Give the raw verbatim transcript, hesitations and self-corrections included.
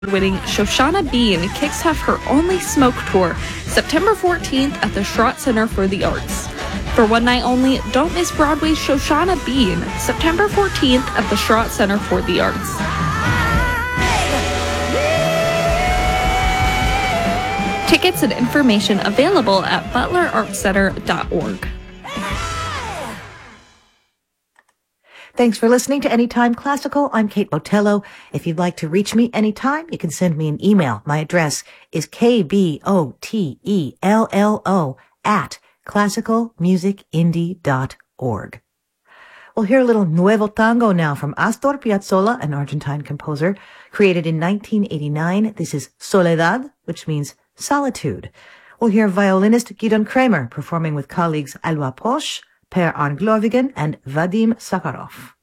Winning Shoshana Bean kicks off her Only Smoke tour September fourteenth at the Schrott Center for the Arts. For one night only, don't miss Broadway's Shoshana Bean September fourteenth at the Schrott Center for the Arts. Tickets and information available at butler arts center dot org. Thanks for listening to Anytime Classical. I'm Kate Botello. If you'd like to reach me anytime, you can send me an email. My address is k b o t e l l o at classical music indie dot org. We'll hear a little Nuevo Tango now from Astor Piazzolla, an Argentine composer, created in nineteen eighty-nine. This is Soledad, which means solitude. We'll hear violinist Gidon Kramer performing with colleagues Alba Posch, Per Arnglovigen, and Vadim Sakharov.